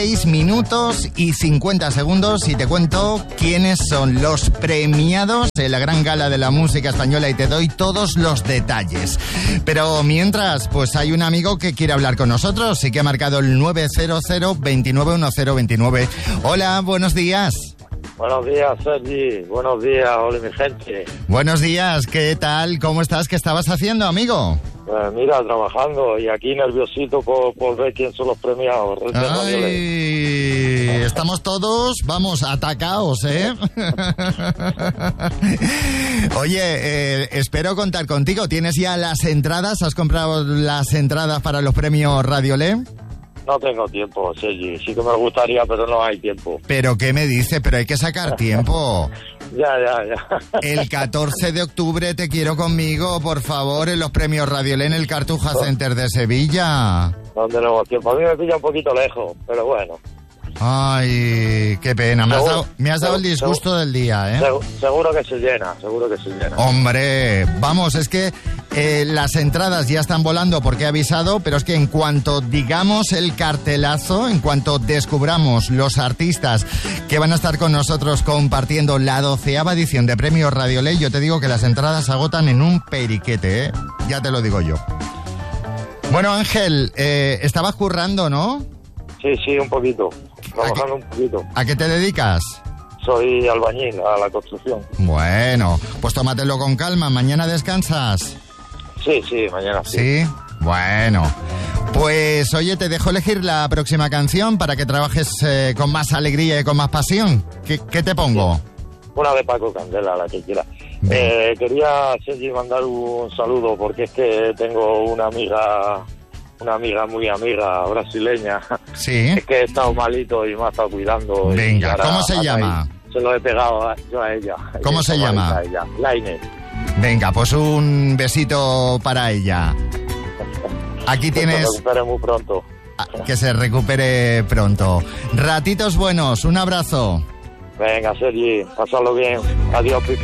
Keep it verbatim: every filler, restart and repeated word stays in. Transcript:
seis minutos y cincuenta segundos y te cuento quiénes son los premiados en la gran gala de la música española y te doy todos los detalles. Pero mientras, pues hay un amigo que quiere hablar con nosotros y que ha marcado el nueve cero cero, dos nueve uno cero dos nueve. Hola, buenos días. Buenos días, Sergi. Buenos días, hola mi gente. Buenos días, ¿qué tal? ¿Cómo estás? ¿Qué estabas haciendo, amigo? Pues mira, trabajando y aquí nerviosito por, por ver quién son los premiados. Ay, estamos todos, vamos, atacados, ¿eh? Oye, eh, espero contar contigo. ¿Tienes ya las entradas? ¿Has comprado las entradas para los premios Radiolé? No tengo tiempo, Sergi. Sí que me gustaría, pero no hay tiempo. ¿Pero qué me dice? Pero hay que sacar tiempo. Ya, ya, ya. El catorce de octubre te quiero conmigo, por favor, en los premios Radiolé en el Cartuja Center de Sevilla. No tenemos tiempo. A mí me pilla un poquito lejos, pero bueno. Ay, qué pena. Me has dado, me has dado el disgusto del día, ¿eh? Seguro que se llena, seguro que se llena. Hombre, vamos, es que eh, las entradas ya están volando porque he avisado, pero es que en cuanto digamos el cartelazo, en cuanto descubramos los artistas que van a estar con nosotros compartiendo la doceava edición de Premios Radiolé, yo te digo que las entradas se agotan en un periquete, ¿eh? Ya te lo digo yo. Bueno, Ángel, eh, estabas currando, ¿no? Sí, sí, un poquito. Trabajando un poquito. ¿A qué te dedicas? Soy albañil, a la construcción. Bueno, pues tómatelo con calma. ¿Mañana descansas? Sí, sí, mañana sí. ¿Sí? Bueno. Pues, oye, te dejo elegir la próxima canción para que trabajes eh, con más alegría y con más pasión. ¿Qué, qué te pongo? Sí. Una de Paco Candela, la que quiera. Eh, quería, Sergi, mandar un saludo porque es que tengo una amiga... Una amiga muy amiga brasileña. Sí. Es que he estado malito y me ha estado cuidando. Venga, ¿cómo se llama? Se lo he pegado a, yo a ella. ¿Cómo se llama? A ella. Lainez. Venga, pues un besito para ella. Aquí tienes... Que se recupere muy pronto. Que se recupere pronto. Ratitos buenos, un abrazo. Venga, Sergi, pasarlo bien. Adiós, Pipi.